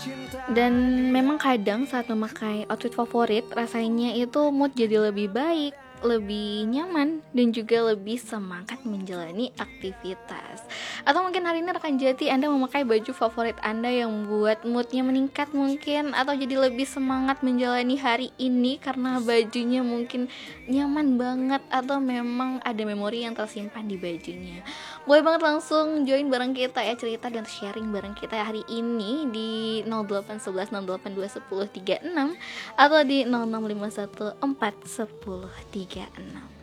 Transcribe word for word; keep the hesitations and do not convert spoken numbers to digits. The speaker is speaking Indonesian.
Dan memang kadang saat memakai outfit favorit, rasanya itu mood jadi lebih baik, lebih nyaman, dan juga lebih semangat menjalani aktivitas. Atau mungkin hari ini rekan Jati Anda memakai baju favorit Anda yang membuat moodnya meningkat mungkin, atau jadi lebih semangat menjalani hari ini karena bajunya mungkin nyaman banget, atau memang ada memori yang tersimpan di bajunya. Boleh banget langsung join bareng kita ya, cerita dan sharing bareng kita hari ini di nol delapan satu satu nol delapan dua satu nol tiga enam atau di nol enam lima satu empat satu nol tiga enam.